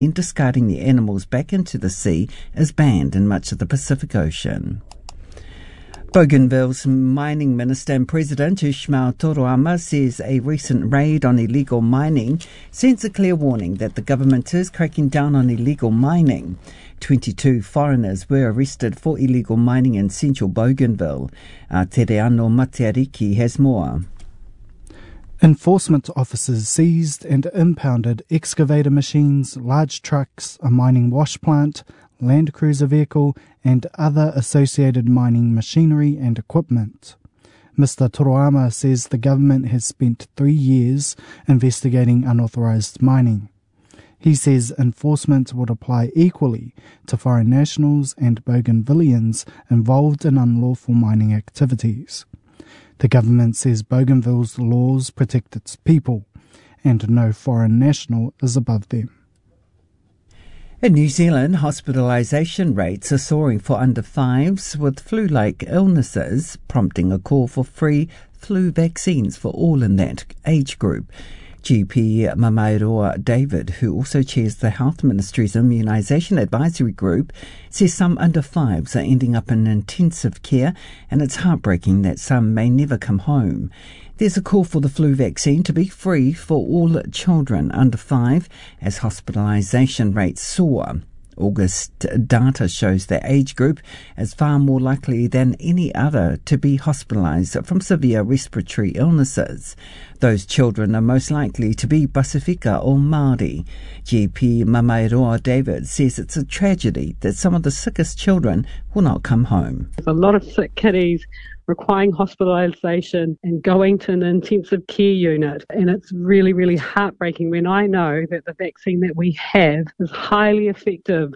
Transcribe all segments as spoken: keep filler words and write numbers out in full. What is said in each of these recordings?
discarding the animals back into the sea is banned in much of the Pacific Ocean. Bougainville's mining minister and president Ismail Toroama says a recent raid on illegal mining sends a clear warning that the government is cracking down on illegal mining. twenty-two foreigners were arrested for illegal mining in central Bougainville. Uh, Tereano Matiariki has more. Enforcement officers seized and impounded excavator machines, large trucks, a mining wash plant, Land Cruiser vehicle and other associated mining machinery and equipment. Mister Toroama says the government has spent three years investigating unauthorised mining. He says enforcement would apply equally to foreign nationals and Bougainvilleans involved in unlawful mining activities. The government says Bougainville's laws protect its people and no foreign national is above them. In New Zealand, hospitalisation rates are soaring for under fives with flu-like illnesses, prompting a call for free flu vaccines for all in that age group. G P Mamairoa David, who also chairs the Health Ministry's Immunisation Advisory Group, says some under fives are ending up in intensive care and it's heartbreaking that some may never come home. There's a call for the flu vaccine to be free for all children under five as hospitalisation rates soar. August data shows that age group is far more likely than any other to be hospitalised from severe respiratory illnesses. Those children are most likely to be Pasifika or Māori. G P Mamairoa David says it's a tragedy that some of the sickest children will not come home. There's a lot of sick kiddies requiring hospitalisation and going to an intensive care unit. And it's really, really heartbreaking when I know that the vaccine that we have is highly effective.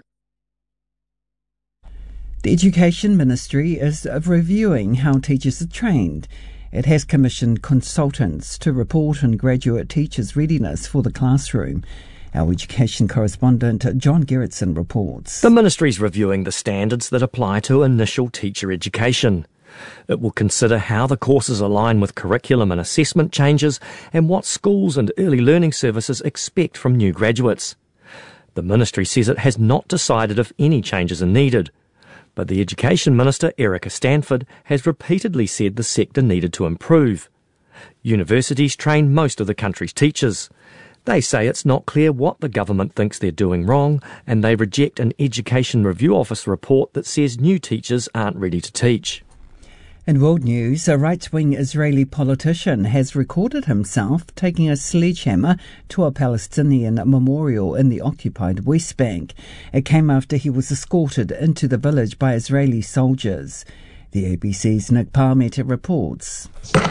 The Education Ministry is reviewing how teachers are trained. It has commissioned consultants to report on graduate teachers' readiness for the classroom. Our education correspondent John Gerritsen reports. The Ministry is reviewing the standards that apply to initial teacher education. It will consider how the courses align with curriculum and assessment changes and what schools and early learning services expect from new graduates. The Ministry says it has not decided if any changes are needed, but the Education Minister, Erica Stanford, has repeatedly said the sector needed to improve. Universities train most of the country's teachers. They say it's not clear what the government thinks they're doing wrong, and they reject an Education Review Office report that says new teachers aren't ready to teach. In world news, a right-wing Israeli politician has recorded himself taking a sledgehammer to a Palestinian memorial in the occupied West Bank. It came after he was escorted into the village by Israeli soldiers. The A B C's Nick Parmenter reports.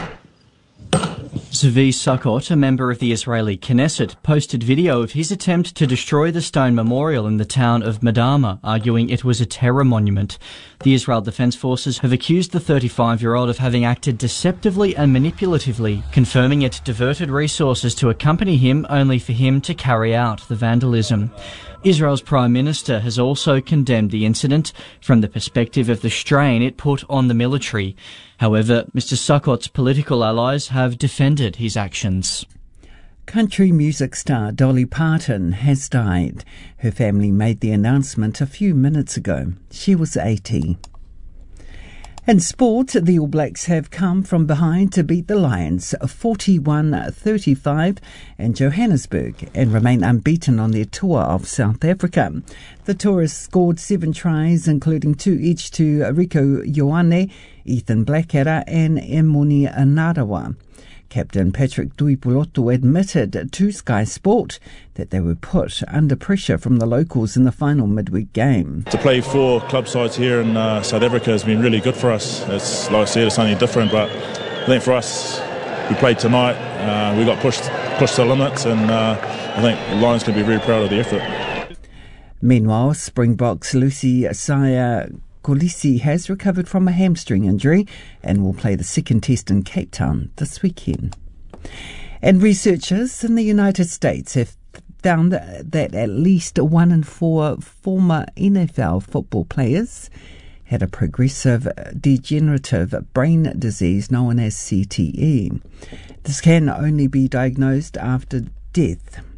Zvi Sukkot, a member of the Israeli Knesset, posted video of his attempt to destroy the stone memorial in the town of Madama, arguing it was a terror monument. The Israel Defense Forces have accused the thirty-five-year-old of having acted deceptively and manipulatively, confirming it diverted resources to accompany him only for him to carry out the vandalism. Israel's Prime Minister has also condemned the incident from the perspective of the strain it put on the military. However, Mister Sukkot's political allies have defended his actions. Country music star Dolly Parton has died. Her family made the announcement a few minutes ago. She was eighty. In sport, the All Blacks have come from behind to beat the Lions forty-one thirty-five in Johannesburg and remain unbeaten on their tour of South Africa. The tourists scored seven tries, including two each to Rico Ioane, Ethan Blackadder and Emoni Anarawa. Captain Patrick Tuipulotu admitted to Sky Sport that they were put under pressure from the locals in the final midweek game. To play four club sides here in uh, South Africa has been really good for us. It's, like I said, it's something different, but I think for us, we played tonight, uh, we got pushed pushed to the limits, and uh, I think the Lions can be very proud of the effort. Meanwhile, Springboks Lucy Saya Kolisi has recovered from a hamstring injury and will play the second test in Cape Town this weekend. And researchers in the United States have found that at least one in four former N F L football players had a progressive degenerative brain disease known as C T E. This can only be diagnosed after death.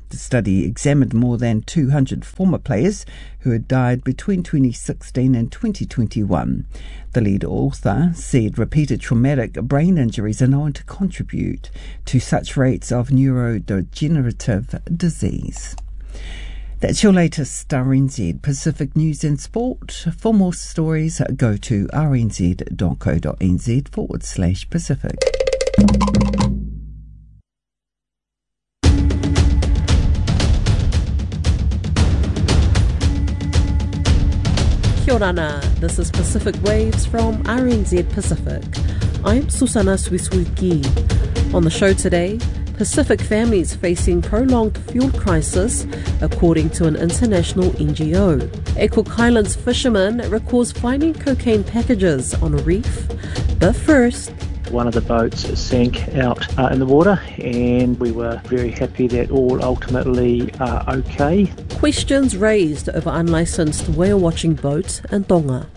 The study examined more than two hundred former players who had died between twenty sixteen and twenty twenty-one. The lead author said repeated traumatic brain injuries are known to contribute to such rates of neurodegenerative disease. That's your latest R N Z Pacific News and Sport. For more stories, go to rnz.co.nz forward slash Pacific. Kia ora, this is Pacific Waves from R N Z Pacific. I'm Susana Suisuiki. On the show today, Pacific families facing prolonged fuel crisis, according to an international N G O. A Cook Islands fisherman records finding cocaine packages on a reef. But first, one of the boats sank out uh, in the water, and we were very happy that all ultimately are okay. Questions raised over unlicensed whale-watching boat in Tonga.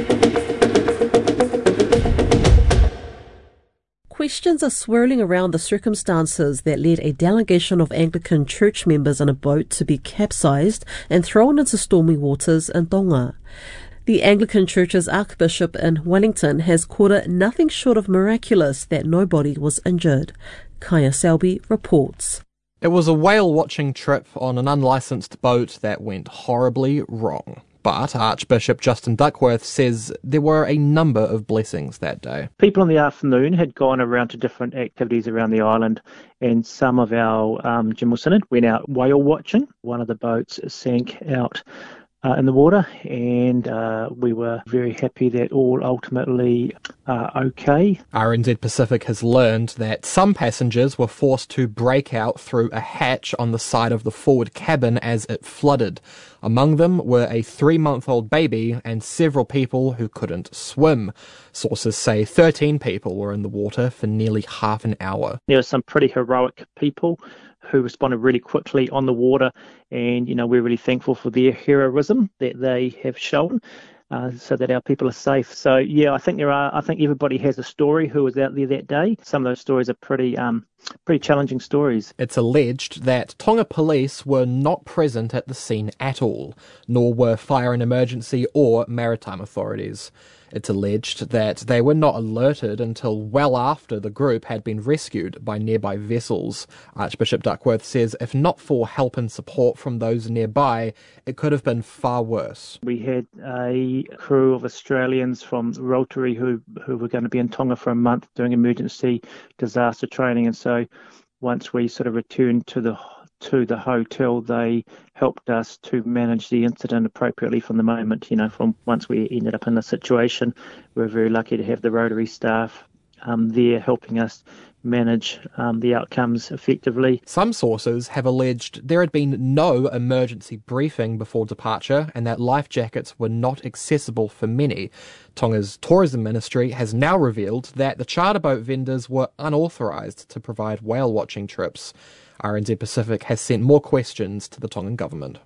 Questions are swirling around the circumstances that led a delegation of Anglican church members on a boat to be capsized and thrown into stormy waters in Tonga. The Anglican Church's Archbishop in Wellington has called it nothing short of miraculous that nobody was injured. Kaya Selby reports. It was a whale-watching trip on an unlicensed boat that went horribly wrong. But Archbishop Justin Duckworth says there were a number of blessings that day. People in the afternoon had gone around to different activities around the island, and some of our um, General Synod went out whale watching. One of the boats sank out Uh, in the water, and uh, we were very happy that all ultimately are okay. R N Z Pacific has learned that some passengers were forced to break out through a hatch on the side of the forward cabin as it flooded. Among them were a three-month-old baby and several people who couldn't swim. Sources say thirteen people were in the water for nearly half an hour. There were some pretty heroic people who responded really quickly on the water, and you know we're really thankful for their heroism that they have shown, uh, so that our people are safe. So yeah, I think there are. I think everybody has a story who was out there that day. Some of those stories are pretty, um, pretty challenging stories. It's alleged that Tonga police were not present at the scene at all, nor were fire and emergency or maritime authorities. It's alleged that they were not alerted until well after the group had been rescued by nearby vessels. Archbishop Duckworth says if not for help and support from those nearby, it could have been far worse. We had a crew of Australians from Rotary who, who were going to be in Tonga for a month doing emergency disaster training, and so once we sort of returned to the to the hotel, they helped us to manage the incident appropriately from the moment, you know, from once we ended up in the situation. We were very lucky to have the Rotary staff um, there helping us manage um, the outcomes effectively. Some sources have alleged there had been no emergency briefing before departure and that life jackets were not accessible for many. Tonga's tourism ministry has now revealed that the charter boat vendors were unauthorised to provide whale watching trips. R N Z Pacific has sent more questions to the Tongan government.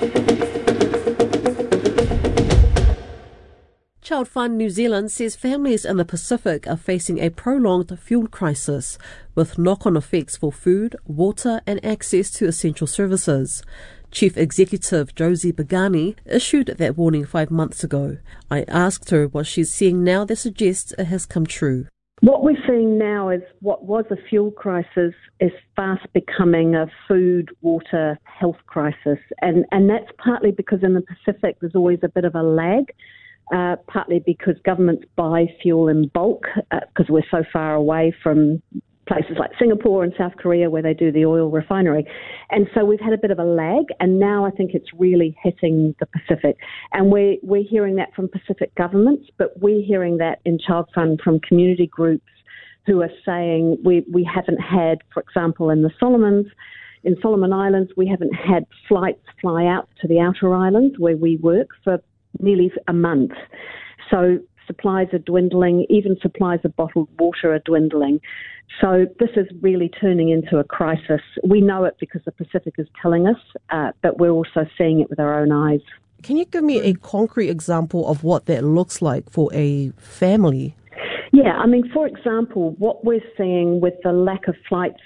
Child Fund New Zealand says families in the Pacific are facing a prolonged fuel crisis, with knock-on effects for food, water and access to essential services. Chief Executive Josie Begani issued that warning five months ago. I asked her what she's seeing now that suggests it has come true. What we're seeing now is what was a fuel crisis is fast becoming a food, water, health crisis. And, and that's partly because in the Pacific there's always a bit of a lag, uh, partly because governments buy fuel in bulk because uh, we're so far away from places like Singapore and South Korea where they do the oil refinery. And so we've had a bit of a lag, and now I think it's really hitting the Pacific. And we're, we're hearing that from Pacific governments, but we're hearing that in Child Fund from community groups who are saying we, we haven't had, for example, in the Solomons, in Solomon Islands, we haven't had flights fly out to the outer islands where we work for nearly a month. So supplies are dwindling, even supplies of bottled water are dwindling. So this is really turning into a crisis. We know it because the Pacific is telling us, uh, but we're also seeing it with our own eyes. Can you give me a concrete example of what that looks like for a family? Yeah, I mean, for example, what we're seeing with the lack of flights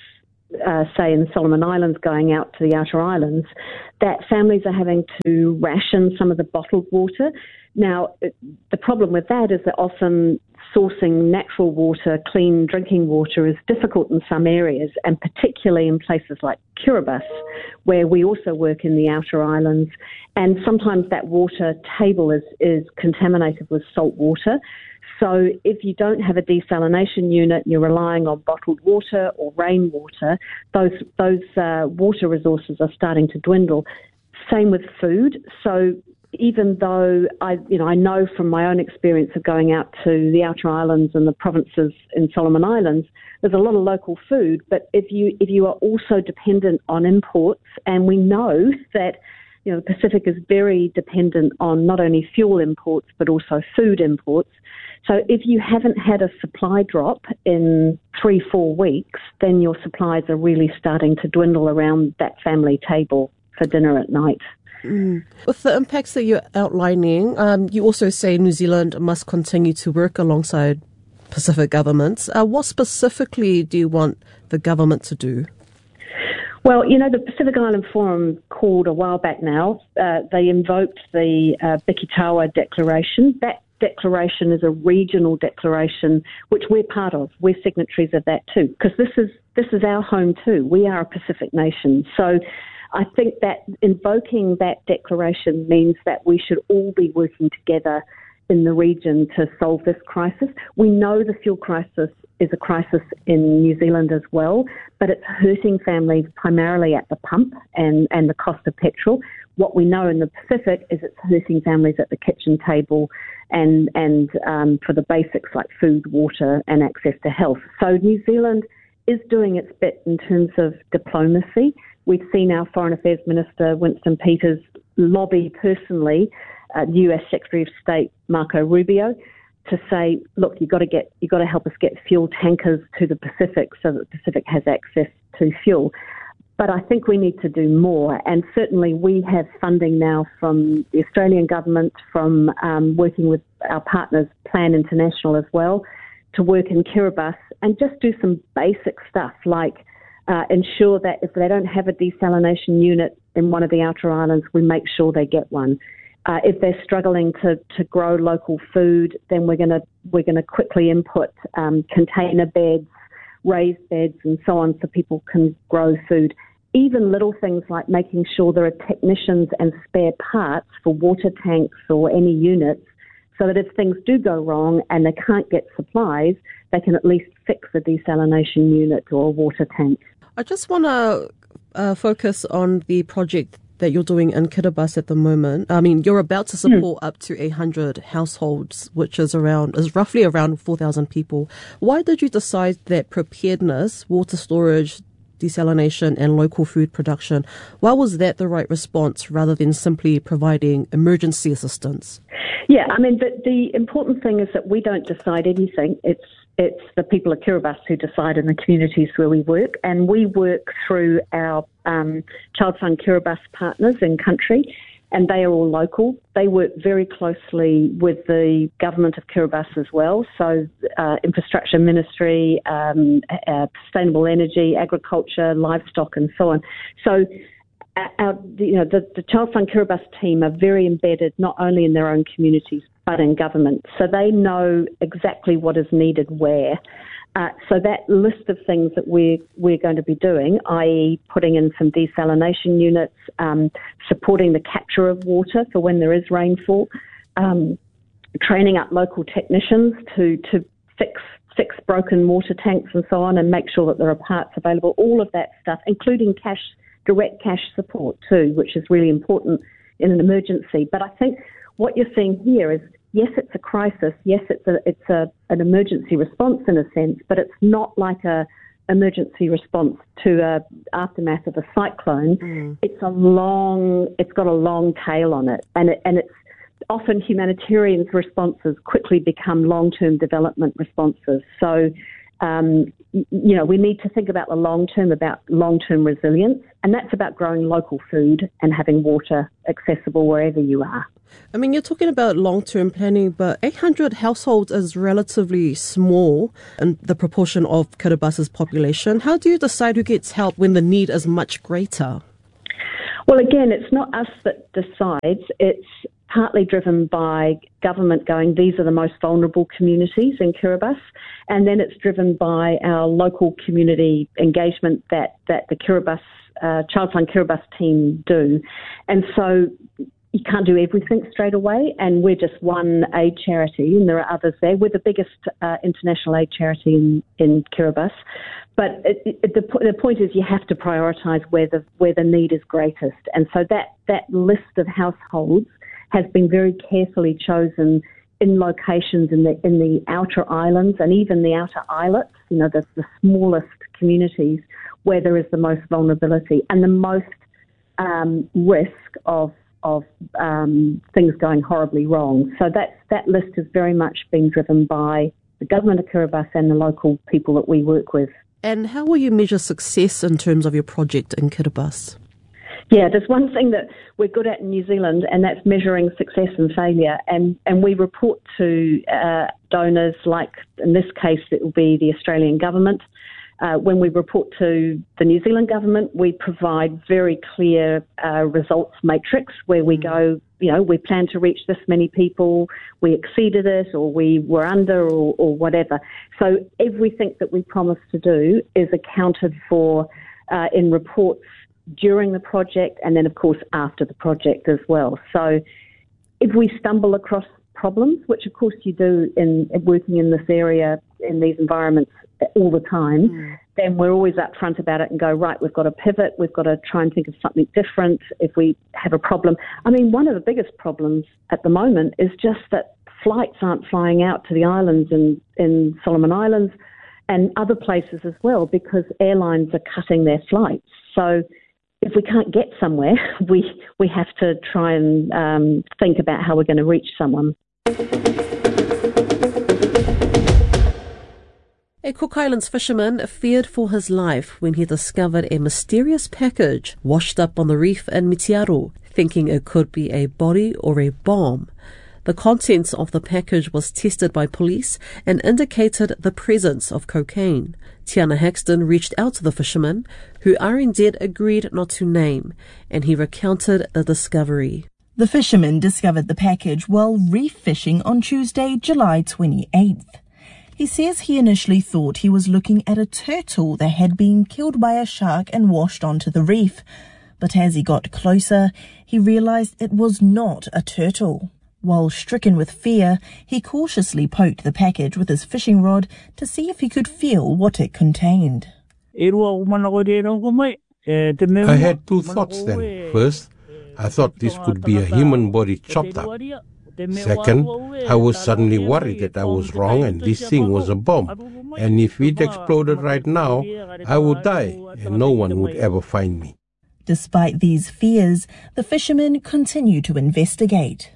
uh, say in the Solomon Islands going out to the outer islands, that families are having to ration some of the bottled water. Now, the problem with that is that often sourcing natural water, clean drinking water, is difficult in some areas, and particularly in places like Kiribati, where we also work in the outer islands. And sometimes that water table is, is contaminated with salt water. So if you don't have a desalination unit and you're relying on bottled water or rainwater, those those uh, water resources are starting to dwindle. Same with food. So even though I, you know, I know from my own experience of going out to the outer islands and the provinces in Solomon Islands, there's a lot of local food. But if you if you are also dependent on imports, and we know that, you know, the Pacific is very dependent on not only fuel imports but also food imports. So if you haven't had a supply drop in three, four weeks, then your supplies are really starting to dwindle around that family table for dinner at night. Mm. With the impacts that you're outlining, um, you also say New Zealand must continue to work alongside Pacific governments. Uh, what specifically do you want the government to do? Well, you know, the Pacific Island Forum called a while back now. Uh, they invoked the uh, Bikitawa Declaration. That declaration is a regional declaration, which we're part of. We're signatories of that too, because this is this is our home too. We are a Pacific nation. So I think that invoking that declaration means that we should all be working together in the region to solve this crisis. We know the fuel crisis is a crisis in New Zealand as well, but it's hurting families primarily at the pump and, and the cost of petrol. What we know in the Pacific is it's hurting families at the kitchen table and, and um, for the basics like food, water and access to health. So New Zealand is doing its bit in terms of diplomacy. We've seen our Foreign Affairs Minister, Winston Peters, lobby personally uh, U S Secretary of State Marco Rubio to say, look, you've got to get, you've got to help us get fuel tankers to the Pacific so that the Pacific has access to fuel. But I think we need to do more, and certainly we have funding now from the Australian government, from um, working with our partners, Plan International as well, to work in Kiribati and just do some basic stuff like uh, ensure that if they don't have a desalination unit in one of the outer islands, we make sure they get one. Uh, if they're struggling to, to grow local food, then we're going to we're going to quickly input um, container beds, raised beds, and so on, so people can grow food. Even little things like making sure there are technicians and spare parts for water tanks or any units, so that if things do go wrong and they can't get supplies, they can at least fix a desalination unit or a water tank. I just want to uh, focus on the project that you're doing in Kiribati at the moment. I mean, you're about to support mm. up to eight hundred households, which is around is roughly around four thousand people. Why did you decide that preparedness, water storage, desalination and local food production, why was that the right response rather than simply providing emergency assistance? Yeah, I mean, the, the important thing is that we don't decide anything. It's it's the people of Kiribati who decide in the communities where we work, and we work through our um, Child Fund Kiribati partners in country, and they are all local. They work very closely with the government of Kiribati as well, so uh, infrastructure ministry, um, uh, sustainable energy, agriculture, livestock and so on. So our, you know, the, the Child Fund Kiribati team are very embedded not only in their own communities but in government, so they know exactly what is needed where. Uh, so that list of things that we're, we're going to be doing, that is putting in some desalination units, um, supporting the capture of water for when there is rainfall, um, training up local technicians to, to fix fix broken water tanks and so on and make sure that there are parts available, all of that stuff, including cash, direct cash support too, which is really important in an emergency. But I think what you're seeing here is, yes, it's a crisis. Yes, it's a it's a an emergency response in a sense, but it's not like a emergency response to a aftermath of a cyclone. Mm. It's a long. It's got a long tail on it, and it, and it's often humanitarian responses quickly become long-term development responses. So Um, you know, we need to think about the long term, about long-term resilience, and that's about growing local food and having water accessible wherever you are. I mean, you're talking about long-term planning, but eight hundred households is relatively small in the proportion of Kiribasa's population. How do you decide who gets help when the need is much greater? Well, again, it's not us that decides. It's partly driven by government going, these are the most vulnerable communities in Kiribati, and then it's driven by our local community engagement that, that the Kiribati, uh, Childline Kiribati team do. And so you can't do everything straight away, and we're just one aid charity, and there are others there. We're the biggest uh, international aid charity in, in Kiribati. But it, it, the, the point is you have to prioritise where the where the need is greatest. And so that, that list of households has been very carefully chosen in locations in the in the outer islands and even the outer islets, you know, the, the smallest communities where there is the most vulnerability and the most um, risk of of um, things going horribly wrong. So that that list has very much been driven by the government of Kiribati and the local people that we work with. And how will you measure success in terms of your project in Kiribati? Yeah, there's one thing that we're good at in New Zealand, and that's measuring success and failure. And, and we report to uh, donors, like in this case, it will be the Australian government. Uh, when we report to the New Zealand government, we provide very clear uh, results matrix where we go, you know, we plan to reach this many people, we exceeded it, or we were under, or, or whatever. So everything that we promise to do is accounted for uh, in reports during the project and then, of course, after the project as well. So if we stumble across problems, which, of course, you do in working in this area, in these environments all the time, mm. then we're always upfront about it and go, right, we've got to pivot, we've got to try and think of something different if we have a problem. I mean, one of the biggest problems at the moment is just that flights aren't flying out to the islands in, in Solomon Islands and other places as well because airlines are cutting their flights. So if we can't get somewhere, we we have to try and um, think about how we're going to reach someone. A Cook Islands fisherman feared for his life when he discovered a mysterious package washed up on the reef in Mitiaro, thinking it could be a body or a bomb. The contents of the package was tested by police and indicated the presence of cocaine. Tiana Haxton reached out to the fisherman, who R N Z agreed not to name, and he recounted the discovery. The fisherman discovered the package while reef fishing on Tuesday, July twenty-eighth. He says he initially thought he was looking at a turtle that had been killed by a shark and washed onto the reef. But as he got closer, he realized it was not a turtle. While stricken with fear, he cautiously poked the package with his fishing rod to see if he could feel what it contained. I had two thoughts then. First, I thought this could be a human body chopped up. Second, I was suddenly worried that I was wrong and this thing was a bomb. And if it exploded right now, I would die and no one would ever find me. Despite these fears, the fishermen continue to investigate.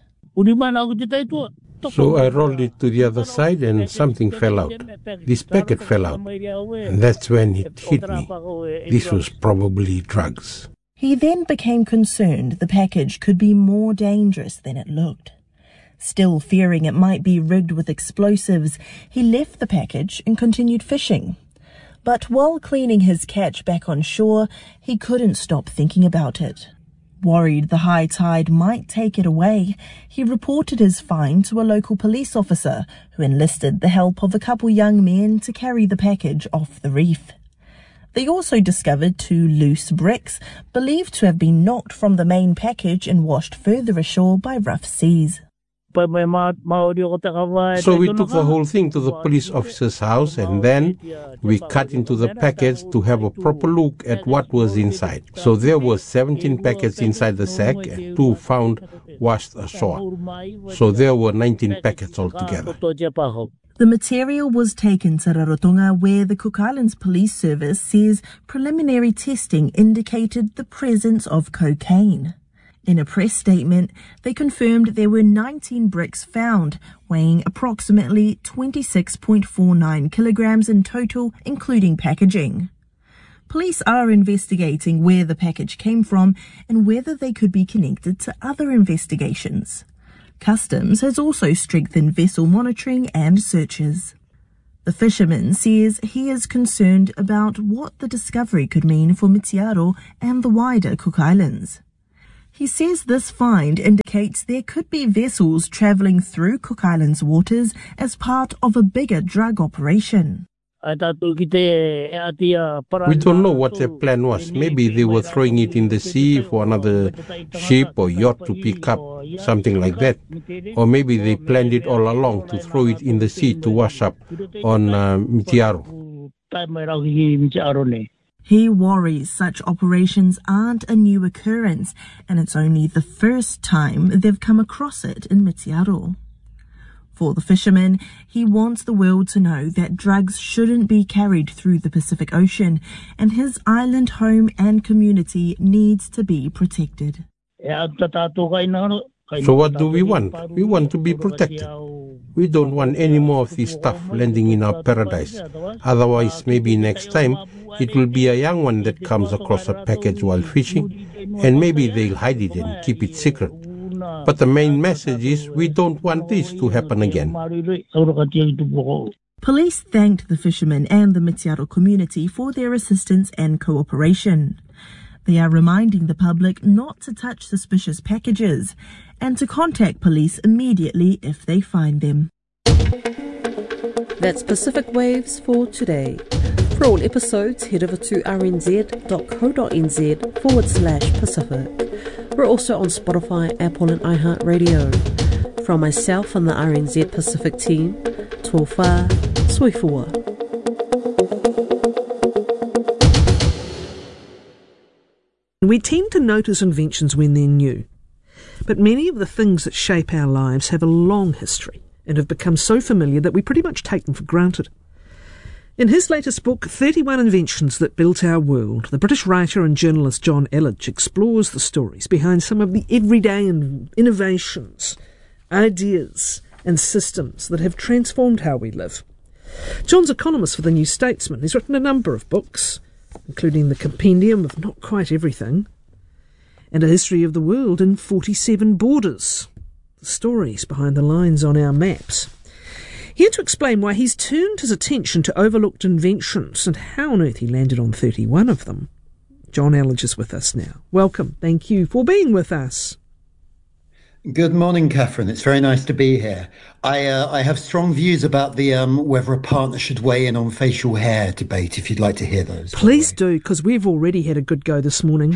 So I rolled it to the other side and something fell out. This packet fell out. And that's when it hit me. This was probably drugs. He then became concerned the package could be more dangerous than it looked. Still fearing it might be rigged with explosives, he left the package and continued fishing. But while cleaning his catch back on shore, he couldn't stop thinking about it. Worried the high tide might take it away, he reported his find to a local police officer who enlisted the help of a couple young men to carry the package off the reef. They also discovered two loose bricks, believed to have been knocked from the main package and washed further ashore by rough seas. So we took the whole thing to the police officer's house and then we cut into the packets to have a proper look at what was inside. So there were seventeen packets inside the sack and two found washed ashore. So there were nineteen packets altogether. The material was taken to Rarotonga, where the Cook Islands Police Service says preliminary testing indicated the presence of cocaine. In a press statement, they confirmed there were nineteen bricks found, weighing approximately twenty-six point four nine kilograms in total, including packaging. Police are investigating where the package came from and whether they could be connected to other investigations. Customs has also strengthened vessel monitoring and searches. The fisherman says he is concerned about what the discovery could mean for Mitiaro and the wider Cook Islands. He says this find indicates there could be vessels travelling through Cook Islands waters as part of a bigger drug operation. We don't know what their plan was. Maybe they were throwing it in the sea for another ship or yacht to pick up, something like that. Or maybe they planned it all along to throw it in the sea to wash up on uh, Mitiaro. He worries such operations aren't a new occurrence, and it's only the first time they've come across it in Mitiaro. For the fisherman, he wants the world to know that drugs shouldn't be carried through the Pacific Ocean, and his island home and community needs to be protected. So what do we want? We want to be protected. We don't want any more of this stuff landing in our paradise. Otherwise, maybe next time, it will be a young one that comes across a package while fishing, and maybe they'll hide it and keep it secret. But the main message is we don't want this to happen again. Police thanked the fishermen and the Mitiaro community for their assistance and cooperation. They are reminding the public not to touch suspicious packages and to contact police immediately if they find them. That's Pacific Waves for today. For all episodes, head over to rnz.co.nz forward slash Pacific. We're also on Spotify, Apple and iHeartRadio. From myself and the R N Z Pacific team, Tōwha, Soifua. We tend to notice inventions when they're new. But many of the things that shape our lives have a long history and have become so familiar that we pretty much take them for granted. In his latest book, thirty-one Inventions That Built Our World, the British writer and journalist John Elledge explores the stories behind some of the everyday innovations, ideas and systems that have transformed how we live. John's a columnist for The New Statesman. He's written a number of books, including the Compendium of Not Quite Everything, and A History of the World in forty-seven Borders, the stories behind the lines on our maps. Here to explain why he's turned his attention to overlooked inventions and how on earth he landed on thirty-one of them, John Elledge is with us now. Welcome. Thank you for being with us. Good morning, Catherine. It's very nice to be here. I uh, I have strong views about the um, whether a partner should weigh in on facial hair debate, if you'd like to hear those. Please do, because we've already had a good go this morning.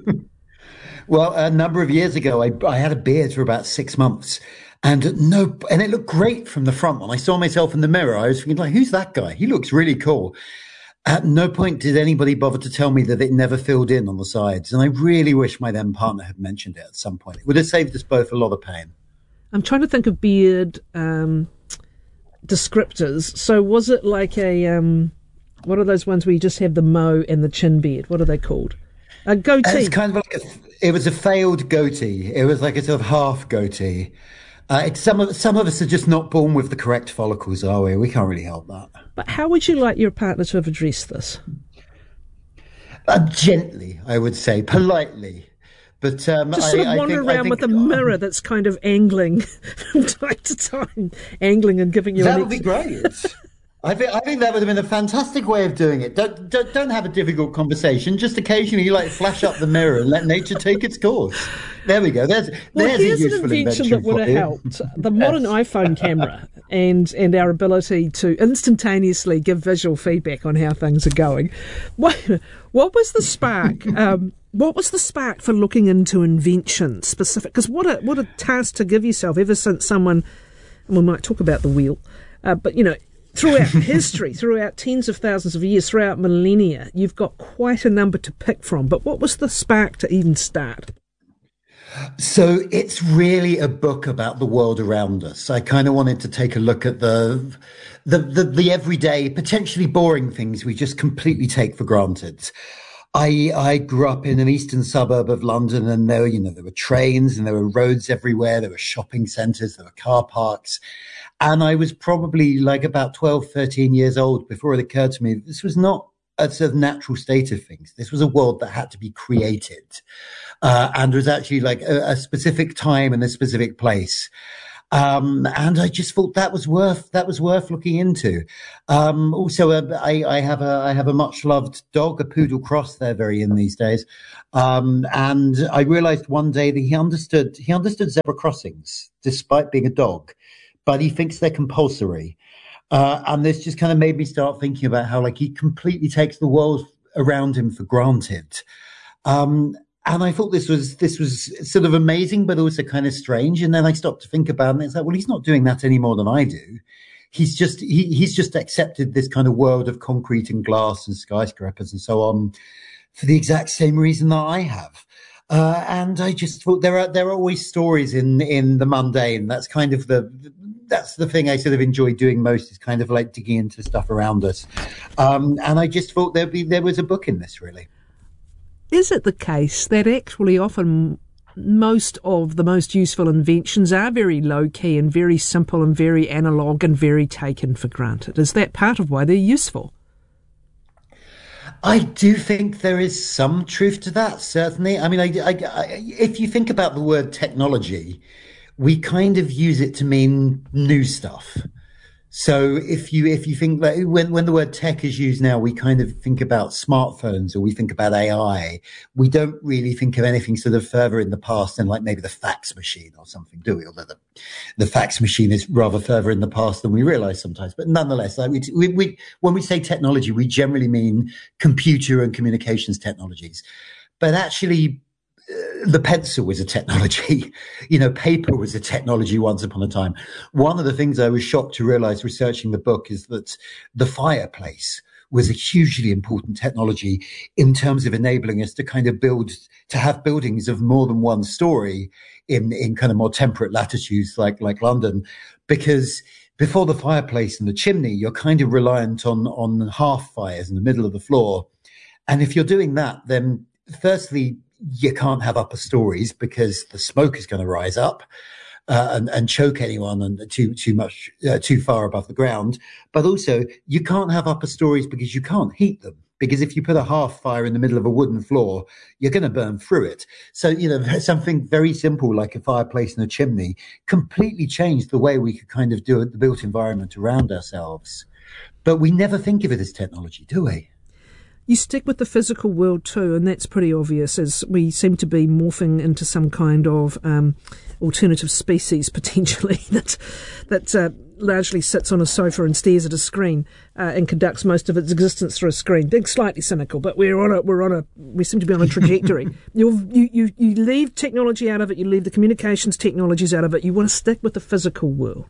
Well, a number of years ago, I, I had a beard for about six months. And no, and it looked great from the front. When I saw myself in the mirror, I was thinking, like, who's that guy? He looks really cool. At no point did anybody bother to tell me that it never filled in on the sides. And I really wish my then partner had mentioned it at some point. It would have saved us both a lot of pain. I'm trying to think of beard um, descriptors. So was it like a, um, what are those ones where you just have the mo and the chin beard? What are they called? A goatee. It's kind of like a, it was a failed goatee. It was like a sort of half goatee. Uh, it's some of some of us are just not born with the correct follicles, are we? We can't really help that. But how would you like your partner to have addressed this? Uh, gently, I would say, politely. But um, just sort I, of wander I think, around I think, with a mirror that's kind of angling from time to time, angling and giving you. That an would ex- be great. I think I think that would have been a fantastic way of doing it. Don't, don't don't have a difficult conversation. Just occasionally, like flash up the mirror and let nature take its course. There we go. There's well, there's here's a useful an invention that would have you. helped: the modern yes. iPhone camera and and our ability to instantaneously give visual feedback on how things are going. What what was the spark? Um, what was the spark for looking into invention specific? Because what a what a task to give yourself. Ever since someone, and we might talk about the wheel, uh, but you know. Throughout history, throughout tens of thousands of years, throughout millennia, you've got quite a number to pick from. But what was the spark to even start? So it's really a book about the world around us. I kind of wanted to take a look at the, the, the, the everyday, potentially boring things we just completely take for granted. I I grew up in an eastern suburb of London, and there, you know, there were trains and there were roads everywhere. There were shopping centres, there were car parks. And I was probably like about twelve, thirteen years old before it occurred to me that this was not a sort of natural state of things. This was a world that had to be created, uh, and was actually like a, a specific time and a specific place. Um, and I just thought that was worth that was worth looking into. Um, also, uh, I, I have a I have a much loved dog, a poodle cross. They're very in these days, um, and I realised one day that he understood he understood zebra crossings despite being a dog, but he thinks they're compulsory. Uh, and this just kind of made me start thinking about how, like, he completely takes the world around him for granted. Um, and I thought this was this was sort of amazing, but also kind of strange. And then I stopped to think about it, and it's like, well, he's not doing that any more than I do. He's just he, he's just accepted this kind of world of concrete and glass and skyscrapers and so on for the exact same reason that I have. Uh, and I just thought there are there are always stories in in the mundane. That's kind of the that's the thing I sort of enjoy doing most, is kind of like digging into stuff around us. Um, and I just thought there'd be there was a book in this, really. Is it the case that actually often most of the most useful inventions are very low-key and very simple and very analogue and very taken for granted? Is that part of why they're useful? I do think there is some truth to that, certainly. I mean, I, I, I, if you think about the word technology, we kind of use it to mean new stuff. So if you if you think that when when the word tech is used now, we kind of think about smartphones or we think about A I. We don't really think of anything sort of further in the past than like maybe the fax machine or something, do we? Although the, the fax machine is rather further in the past than we realize sometimes. But nonetheless, like we, we, we when we say technology, we generally mean computer and communications technologies. But actually, the pencil was a technology, you know, paper was a technology once upon a time. One of the things I was shocked to realize researching the book is that the fireplace was a hugely important technology in terms of enabling us to kind of build, to have buildings of more than one story in, in kind of more temperate latitudes like, like London, because before the fireplace and the chimney, you're kind of reliant on, on half fires in the middle of the floor. And if you're doing that, then firstly, you can't have upper stories because the smoke is going to rise up uh, and, and choke anyone and too too much uh, too far above the ground. But also, you can't have upper stories because you can't heat them. Because if you put a half fire in the middle of a wooden floor, you're going to burn through it. So, you know, something very simple like a fireplace and a chimney completely changed the way we could kind of do it, the built environment around ourselves. But we never think of it as technology, do we? You stick with the physical world too, and that's pretty obvious, as we seem to be morphing into some kind of um, alternative species, potentially, that that uh, largely sits on a sofa and stares at a screen uh, and conducts most of its existence through a screen. Being slightly cynical, but we're on a we're on a we seem to be on a trajectory. you you you you leave technology out of it, you leave the communications technologies out of it. You want to stick with the physical world.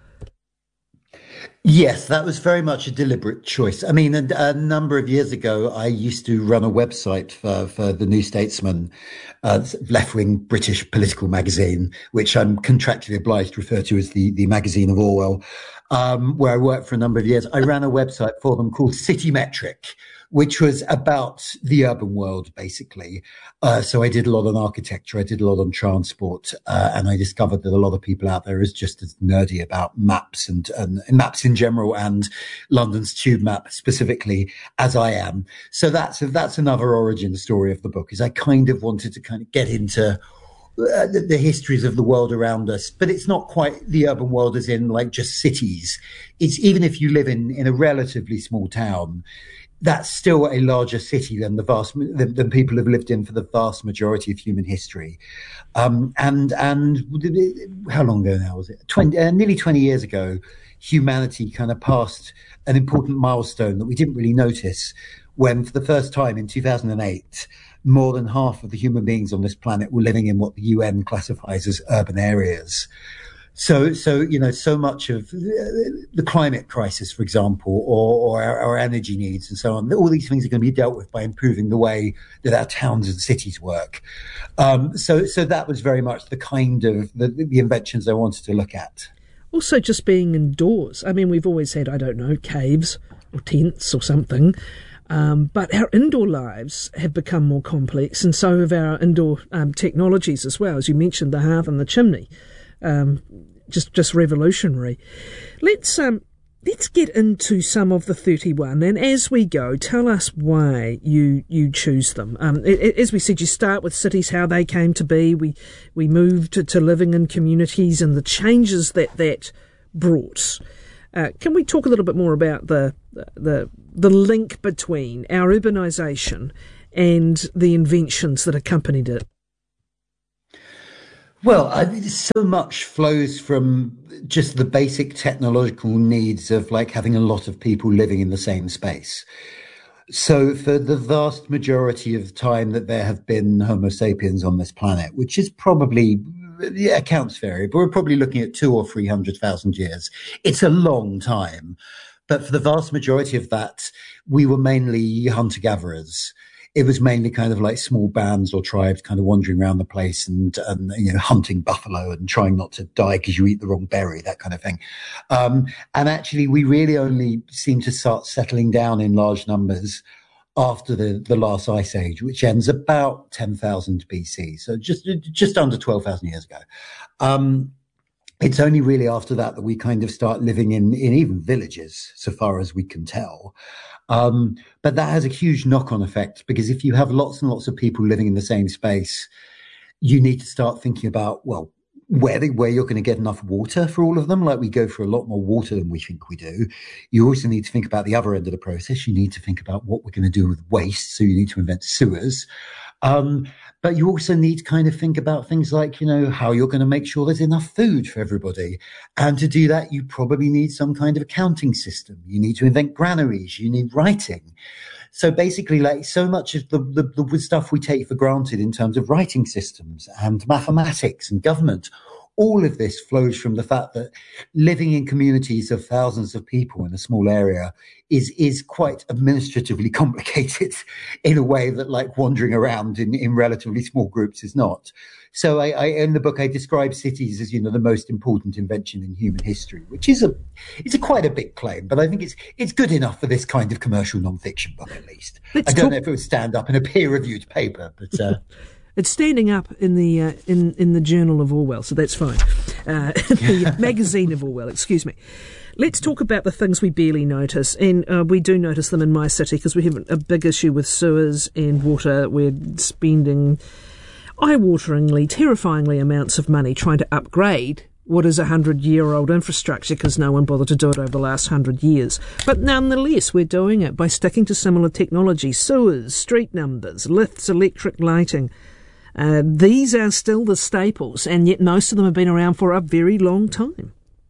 Yes, that was very much a deliberate choice. I mean, a, a number of years ago, I used to run a website for, for the New Statesman, uh, left-wing British political magazine, which I'm contractually obliged to refer to as the, the magazine of Orwell, um, where I worked for a number of years. I ran a website for them called City Metric, which was about the urban world, basically. Uh, so I did a lot on architecture, I did a lot on transport, uh, and I discovered that a lot of people out there is just as nerdy about maps and, and maps in general and London's tube map specifically as I am. So that's that's another origin story of the book, is I kind of wanted to kind of get into Uh, the, the histories of the world around us, but it's not quite the urban world as in like just cities. It's even if you live in, in a relatively small town, that's still a larger city than the vast, than, than people have lived in for the vast majority of human history. Um, and, and how long ago now was it? twenty, uh, nearly twenty years ago, humanity kind of passed an important milestone that we didn't really notice when, for the first time in two thousand eight, more than half of the human beings on this planet were living in what the U N classifies as urban areas. So, so you know, so much of the climate crisis, for example, or, or our, our energy needs and so on, all these things are going to be dealt with by improving the way that our towns and cities work. Um, so, so that was very much the kind of the, the inventions I wanted to look at. Also, just being indoors. I mean, we've always had, I don't know, caves or tents or something. Um, but our indoor lives have become more complex, and so have our indoor um, technologies as well. As you mentioned, the hearth and the chimney, um, just just revolutionary. Let's um, let's get into some of the thirty-one, and as we go, tell us why you you choose them. Um, as we said, you start with cities, how they came to be. We we moved to, to living in communities and the changes that that brought. Uh, can we talk a little bit more about the the the link between our urbanisation and the inventions that accompanied it? Well, I mean, so much flows from just the basic technological needs of like having a lot of people living in the same space. So for the vast majority of time that there have been Homo sapiens on this planet, which is probably, yeah, accounts vary, but we're probably looking at two or three hundred thousand years. It's a long time. But for the vast majority of that, we were mainly hunter-gatherers. It was mainly kind of like small bands or tribes kind of wandering around the place and, and you know, hunting buffalo and trying not to die because you eat the wrong berry, that kind of thing. Um, and actually, we really only seem to start settling down in large numbers after the, the last ice age, which ends about ten thousand B C. So just, just under twelve thousand years ago. Um, It's only really after that that we kind of start living in, in even villages, so far as we can tell. Um, but that has a huge knock-on effect, because if you have lots and lots of people living in the same space, you need to start thinking about, well, where they, where you're going to get enough water for all of them. Like, we go for a lot more water than we think we do. You also need to think about the other end of the process. You need to think about what we're going to do with waste. So you need to invent sewers. Um, but you also need to kind of think about things like, you know, how you're going to make sure there's enough food for everybody. And to do that, you probably need some kind of accounting system. You need to invent granaries. You need writing. So basically, like, so much of the, the, the stuff we take for granted in terms of writing systems and mathematics and government, all of this flows from the fact that living in communities of thousands of people in a small area is is quite administratively complicated in a way that, like, wandering around in, in relatively small groups is not. So I, I, in the book, I describe cities as, you know, the most important invention in human history, which is a it's a quite a big claim, but I think it's it's good enough for this kind of commercial nonfiction book, at least. Let's I don't talk- know if it would stand up in a peer-reviewed paper, but. Uh, It's standing up in the uh, in in the Journal of Orwell, so that's fine. Uh, the magazine of Orwell, excuse me. Let's talk about the things we barely notice, and uh, we do notice them in my city because we have a big issue with sewers and water. We're spending eye-wateringly, terrifyingly amounts of money trying to upgrade what is a hundred-year-old infrastructure because no one bothered to do it over the last hundred years. But nonetheless, we're doing it by sticking to similar technology: sewers, street numbers, lifts, electric lighting. Uh, these are still the staples, and yet most of them have been around for a very long time.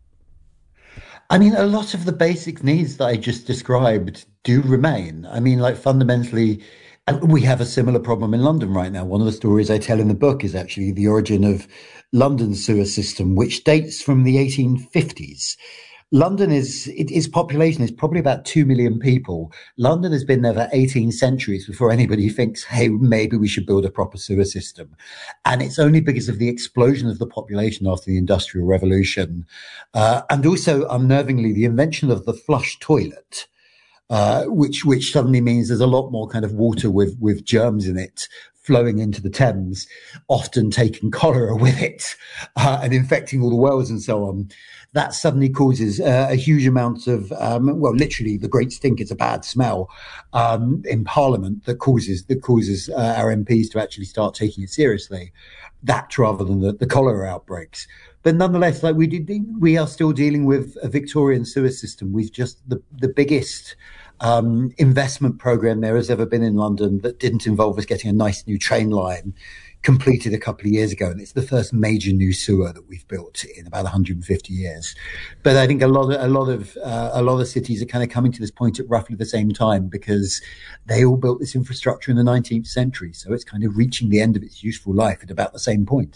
I mean, a lot of the basic needs that I just described do remain. I mean, like, fundamentally, we have a similar problem in London right now. One of the stories I tell in the book is actually the origin of London's sewer system, which dates from the eighteen fifties. London is, it, its population is probably about two million people. London has been there for eighteen centuries before anybody thinks, hey, maybe we should build a proper sewer system. And it's only because of the explosion of the population after the Industrial Revolution, uh, and also, unnervingly, the invention of the flush toilet, uh, which, which suddenly means there's a lot more kind of water with, with germs in it flowing into the Thames, often taking cholera with it, uh, and infecting all the wells and so on. That suddenly causes uh, a huge amount of, um, well, literally the great stink is a bad smell um, in Parliament that causes that causes uh, our M Ps to actually start taking it seriously. That rather than the, the cholera outbreaks. But nonetheless, like we did, we are still dealing with a Victorian sewer system. We've just the the biggest um, investment program there has ever been in London that didn't involve us getting a nice new train line completed a couple of years ago, and it's the first major new sewer that we've built in about one hundred fifty years. But I think a lot of a lot of uh, a lot of cities are kind of coming to this point at roughly the same time because they all built this infrastructure in the nineteenth century. So it's kind of reaching the end of its useful life at about the same point, isn't it?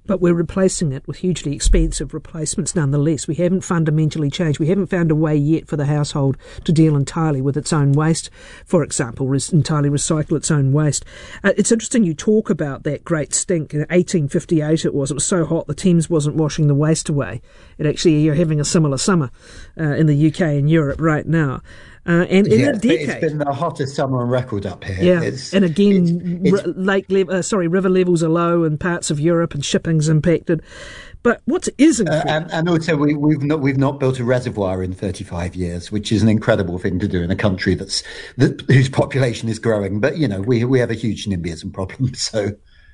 but we're replacing it with hugely expensive replacements nonetheless. We haven't fundamentally changed. We haven't found a way yet for the household to deal entirely with its own waste, for example, re- entirely recycle its own waste. Uh, it's interesting you talk about that great stink. In eighteen fifty-eight it was. It was so hot the Thames wasn't washing the waste away. It actually, you're having a similar summer uh, in the U K and Europe right now. Uh, and in yeah, a decade, it's been the hottest summer on record up here. Yeah, it's, and again, it's, it's, r- lake le- uh, sorry, river levels are low in parts of Europe, and shipping's impacted. But what is incredible, uh, and, and also we, we've not we've not built a reservoir in thirty-five years, which is an incredible thing to do in a country that's that, whose population is growing. But you know, we we have a huge NIMBYism problem, so.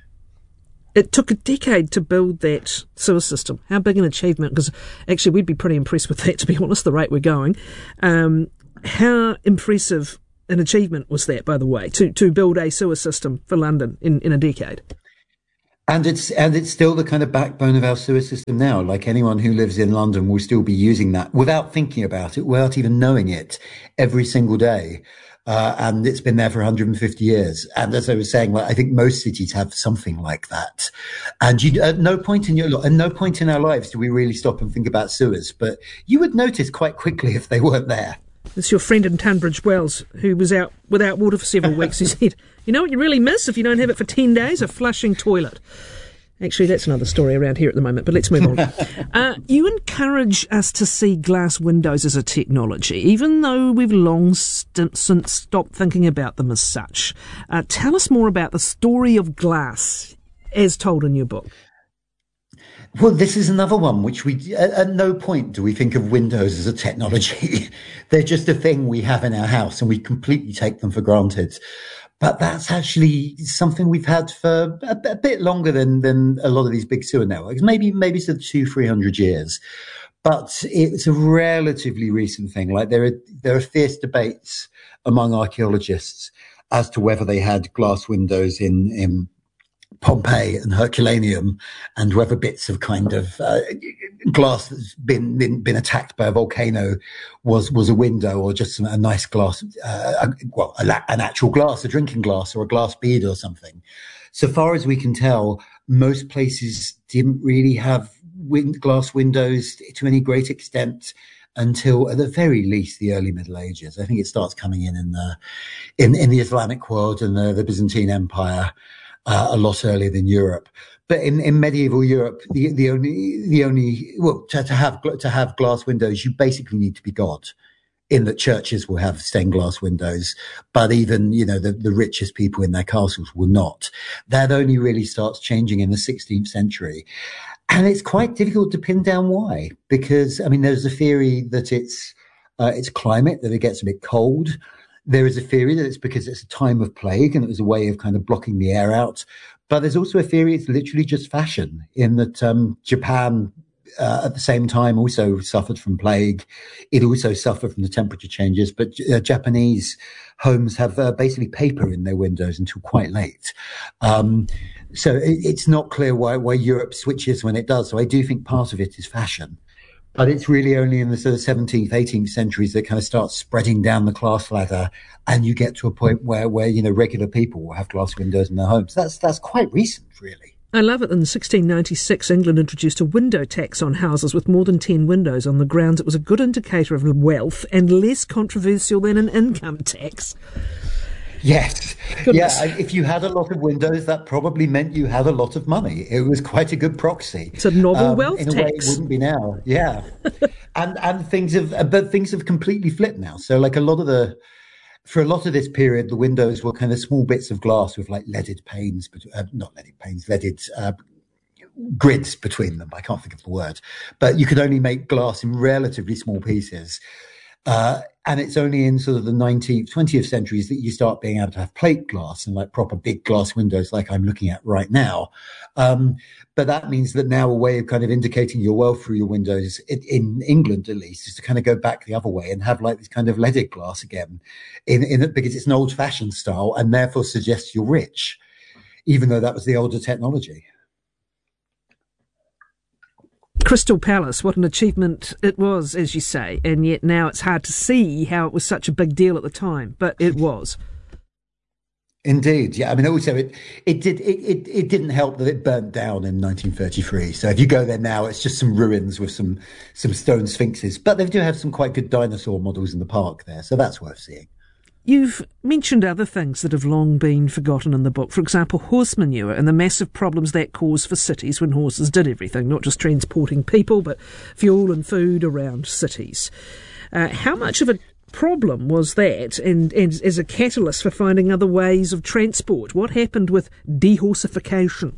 It took a decade to build that sewer system. How big an achievement? Because actually, we'd be pretty impressed with that, to be honest, the rate we're going. Um, how impressive an achievement was that, by the way, to, to build a sewer system for London in, in a decade? And it's and it's still the kind of backbone of our sewer system now. Like anyone who lives in London will still be using that without thinking about it, without even knowing it, every single day. Uh, and it's been there for one hundred fifty years. And as I was saying, well, I think most cities have something like that. And you, at no point in your at no point in our lives do we really stop and think about sewers. But you would notice quite quickly if they weren't there. It's your friend in Tunbridge Wells who was out without water for several weeks. He said, "You know what you really miss if you don't have it for ten days? A flushing toilet." Actually, that's another story around here at the moment, but let's move on. uh, you encourage us to see glass windows as a technology, even though we've long st- since stopped thinking about them as such. Uh, tell us more about the story of glass as told in your book. Well, this is another one which we, at, at no point do we think of windows as a technology. They're just a thing we have in our house and we completely take them for granted. But that's actually something we've had for a, a bit longer than, than a lot of these big sewer networks, maybe, maybe sort of two, three hundred years. But it's a relatively recent thing. Like there are, there are fierce debates among archaeologists as to whether they had glass windows in, in Pompeii and Herculaneum, and whether bits of kind of uh, glass that's been, been been attacked by a volcano was was a window or just a nice glass, uh, a, well, a, an actual glass, a drinking glass or a glass bead or something. So far as we can tell, most places didn't really have wind, glass windows to any great extent until, at the very least, the early Middle Ages. I think it starts coming in in the in, in the Islamic world and the, the Byzantine Empire. Uh, a lot earlier than Europe, but in, in medieval Europe, the the only the only well to, to have to have glass windows, you basically need to be God. In that churches will have stained glass windows, but even you know the, the richest people in their castles will not. That only really starts changing in the sixteenth century, and it's quite difficult to pin down why. Because I mean, there's a theory that it's uh, it's climate, that it gets a bit cold. There is a theory that it's because it's a time of plague and it was a way of kind of blocking the air out. But there's also a theory it's literally just fashion, in that um, Japan uh, at the same time also suffered from plague. It also suffered from the temperature changes. But uh, Japanese homes have uh, basically paper in their windows until quite late. Um, so it, it's not clear why, why Europe switches when it does. So I do think part of it is fashion. But it's really only in the sort of seventeenth, eighteenth centuries that kind of starts spreading down the class ladder, and you get to a point where, where you know, regular people will have glass windows in their homes. That's that's quite recent, really. I love it. In sixteen ninety-six, England introduced a window tax on houses with more than ten windows on the grounds it was a good indicator of wealth and less controversial than an income tax. Yes. Goodness. Yeah, if you had a lot of windows, that probably meant you had a lot of money. It was quite a good proxy. It's a novel um, wealth in a tax. way it wouldn't be now. Yeah. and and things have but things have completely flipped now. So like a lot of the for a lot of this period, the windows were kind of small bits of glass with like leaded panes, but uh, not leaded panes, leaded uh, grids between them. I can't think of the word, but you could only make glass in relatively small pieces. Uh, and it's only in sort of the nineteenth, twentieth centuries that you start being able to have plate glass and like proper big glass windows like I'm looking at right now. Um, but that means that now a way of kind of indicating your wealth through your windows, in, in England at least, is to kind of go back the other way and have like this kind of leaded glass again, in, in it, because it's an old fashioned style and therefore suggests you're rich, even though that was the older technology. Crystal Palace, what an achievement it was, as you say, and yet now it's hard to see how it was such a big deal at the time, but it was. Indeed, yeah. I mean, also it it did it, it it didn't help that it burnt down in nineteen thirty-three. So if you go there now, it's just some ruins with some some stone sphinxes. But they do have some quite good dinosaur models in the park there, so that's worth seeing. You've mentioned other things that have long been forgotten in the book. For example, horse manure and the massive problems that caused for cities when horses did everything, not just transporting people, but fuel and food around cities. Uh, how much of a problem was that, and, and as a catalyst for finding other ways of transport? What happened with dehorsification?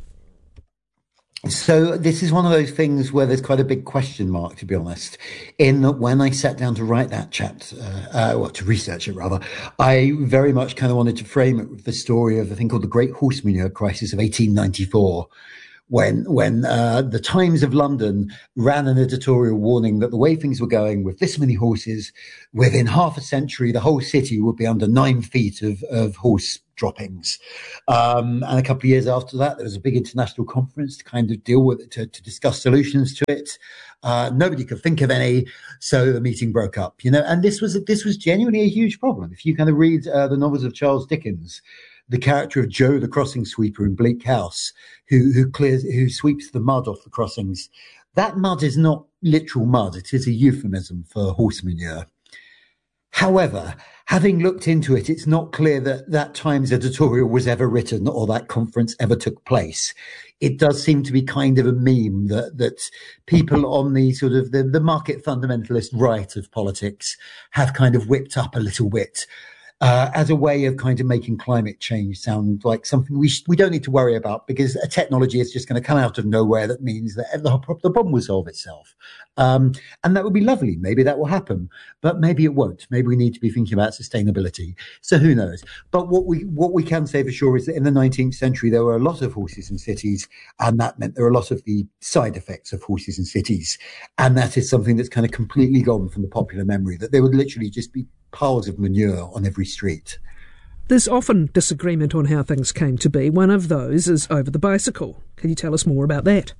So this is one of those things where there's quite a big question mark, to be honest, in that when I sat down to write that chapter, uh, uh, well, to research it rather, I very much kind of wanted to frame it with the story of the thing called the Great Horse Manure Crisis of eighteen ninety-four. When when uh, the Times of London ran an editorial warning that the way things were going with this many horses, within half a century, the whole city would be under nine feet of, of horse droppings. Um, and a couple of years after that, there was a big international conference to kind of deal with it, to, to discuss solutions to it. Uh, nobody could think of any, so the meeting broke up. You know, and this was this was genuinely a huge problem. If you kind of read uh, the novels of Charles Dickens, the character of Joe the crossing sweeper in Bleak House, who who clears who sweeps the mud off the crossings, that mud is not literal mud. It is a euphemism for horse manure. However, having looked into it, it's not clear that that Times editorial was ever written or that conference ever took place. It does seem to be kind of a meme that that people on the sort of the, the market fundamentalist right of politics have kind of whipped up a little bit. Uh, as a way of kind of making climate change sound like something we sh- we don't need to worry about, because a technology is just going to come out of nowhere that means that the, the problem will solve itself. Um, and that would be lovely. Maybe that will happen, but maybe it won't. Maybe we need to be thinking about sustainability. So who knows? But what we what we can say for sure is that in the nineteenth century, there were a lot of horses in cities, and that meant there were a lot of the side effects of horses in cities. And that is something that's kind of completely gone from the popular memory, that there would literally just be piles of manure on every street. There's often disagreement on how things came to be. One of those is over the bicycle. Can you tell us more about that?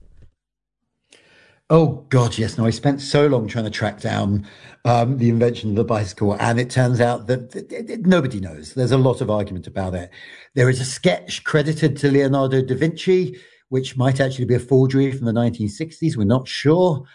Oh, God, yes. No, I spent so long trying to track down um, the invention of the bicycle, and it turns out that it, it, it, nobody knows. There's a lot of argument about it. There is a sketch credited to Leonardo da Vinci, which might actually be a forgery from the nineteen sixties. We're not sure.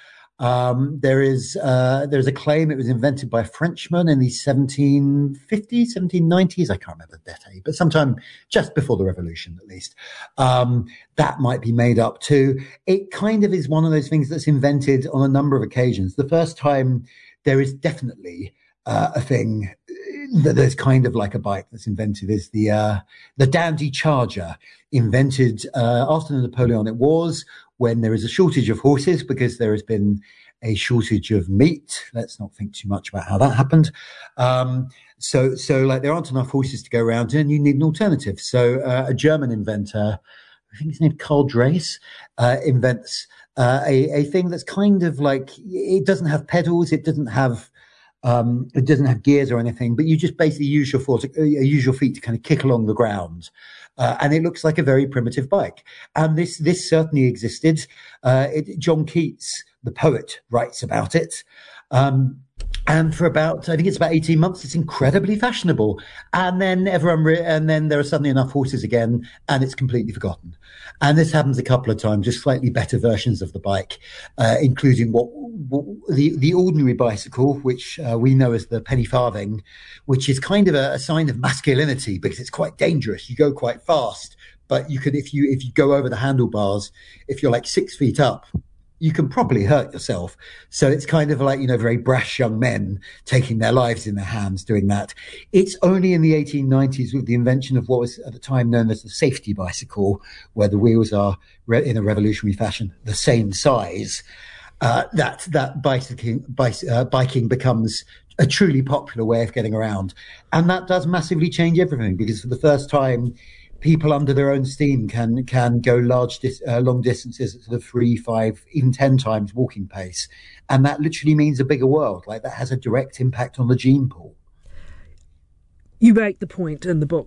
Um, there is uh, there's a claim it was invented by a Frenchman in the seventeen fifties, seventeen nineties. I can't remember the date, but sometime just before the revolution, at least. Um, that might be made up too. It kind of is one of those things that's invented on a number of occasions. The first time there is definitely uh, a thing that there's kind of like a bike that's invented is the uh, the Dandy Charger, invented uh, after the Napoleonic Wars, when there is a shortage of horses because there has been a shortage of meat. Let's not think too much about how that happened. Um, so, so like there aren't enough horses to go around, and you need an alternative. So, uh, a German inventor, I think his name Karl Dreis, uh, invents uh, a a thing that's kind of like, it doesn't have pedals, it doesn't have um, it doesn't have gears or anything, but you just basically use your foot, uh, use your feet to kind of kick along the ground. Uh, and it looks like a very primitive bike. And this this certainly existed. Uh, it, John Keats, the poet, writes about it. Um, and for about, I think it's about eighteen months, it's incredibly fashionable. And then everyone, re- and then there are suddenly enough horses again, and it's completely forgotten. And this happens a couple of times, just slightly better versions of the bike, uh, including what, what the, the ordinary bicycle, which uh, we know as the penny farthing, which is kind of a, a sign of masculinity because it's quite dangerous. You go quite fast, but you could, if you if you go over the handlebars, if you're like six feet up, you can probably hurt yourself. So it's kind of like, you know, very brash young men taking their lives in their hands doing that. It's only in the eighteen nineties with the invention of what was at the time known as the safety bicycle, where the wheels are re- in a revolutionary fashion the same size, uh, that that bicycling, bic- uh, biking becomes a truly popular way of getting around. And that does massively change everything, because for the first time, people under their own steam can can go large, dis, uh, long distances at sort of three, five, even ten times walking pace, and that literally means a bigger world. Like, that has a direct impact on the gene pool. You make the point in the book that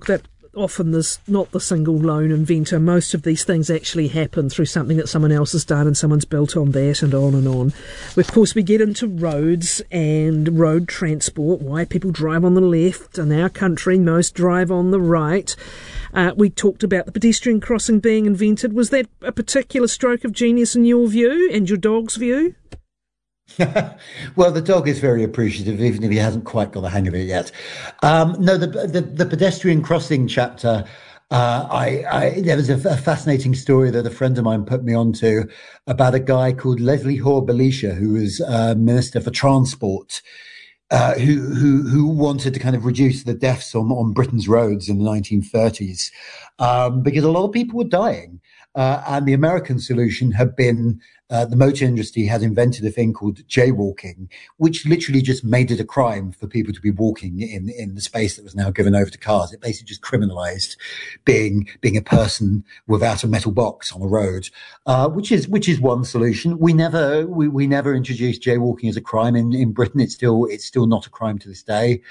often there's not the single lone inventor. Most of these things actually happen through something that someone else has done and someone's built on that, and on and on. Of course, we get into roads and road transport, why people drive on the left. In our country, most drive on the right. Uh, we talked about the pedestrian crossing being invented. Was that a particular stroke of genius in your view and your dog's view? Well, the dog is very appreciative, even if he hasn't quite got the hang of it yet. Um, no, the, the the pedestrian crossing chapter, uh, I, I there was a, a fascinating story that a friend of mine put me onto about a guy called Leslie Hoare-Belisha, who was uh, Minister for Transport, uh, who who who wanted to kind of reduce the deaths on, on Britain's roads in the nineteen thirties, um, because a lot of people were dying. Uh, and the American solution had been uh, the motor industry had invented a thing called jaywalking, which literally just made it a crime for people to be walking in, in the space that was now given over to cars. It basically just criminalized being being a person without a metal box on a road, uh, which is which is one solution. We never we, we never introduced jaywalking as a crime in, in Britain. It's still it's still not a crime to this day.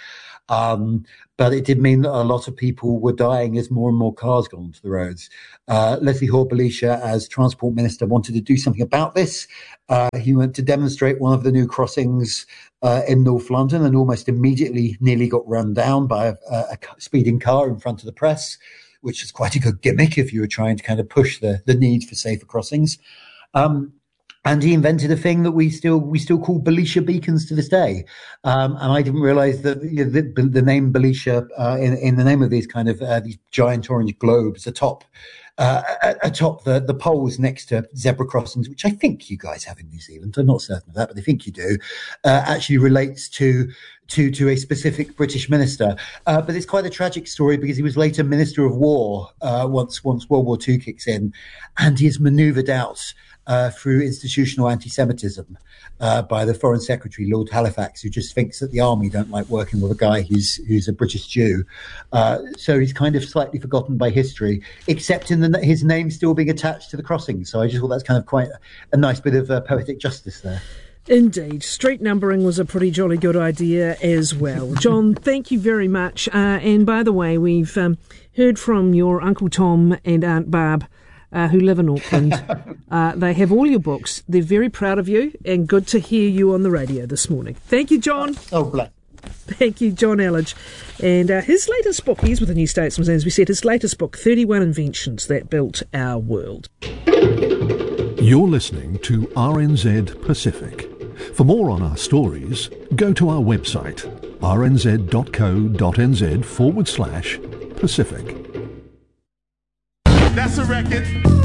Um, but it did mean that a lot of people were dying as more and more cars got onto the roads. Uh, Leslie Hoare-Belisha, as Transport Minister, wanted to do something about this. Uh, he went to demonstrate one of the new crossings uh, in North London and almost immediately nearly got run down by a, a speeding car in front of the press, which is quite a good gimmick if you were trying to kind of push the, the need for safer crossings. Um, And he invented a thing that we still we still call Belisha beacons to this day. Um, and I didn't realize that you know, the, the name Belisha, uh, in, in the name of these kind of uh, these giant orange globes atop uh, atop the, the poles next to zebra crossings, which I think you guys have in New Zealand. I'm not certain of that, but I think you do. Uh, actually relates to to to a specific British minister. Uh, but it's quite a tragic story because he was later Minister of War uh, once once World War Two kicks in, and he is manoeuvred out Uh, through institutional anti-Semitism uh, by the Foreign Secretary, Lord Halifax, who just thinks that the army don't like working with a guy who's who's a British Jew. Uh, so he's kind of slightly forgotten by history, except in the, his name still being attached to the crossing. So I just thought that's kind of quite a, a nice bit of uh, poetic justice there. Indeed. Street numbering was a pretty jolly good idea as well. John, thank you very much. Uh, and by the way, we've um, heard from your Uncle Tom and Aunt Barb, Uh, who live in Auckland. Uh, they have all your books. They're very proud of you, and good to hear you on the radio this morning. Thank you, John. Oh, bless. Thank you, John Elledge. And uh, his latest book, he's with the New Statesman, as we said, his latest book, thirty-one Inventions That Built Our World. You're listening to R N Z Pacific. For more on our stories, go to our website, rnz.co.nz forward slash Pacific. That's a record.